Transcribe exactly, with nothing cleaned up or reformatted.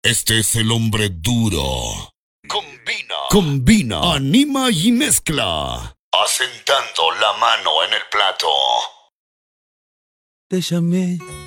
Este es el hombre duro. Combina. Combina. Anima y mezcla. Asentando la mano en el plato. Te llamé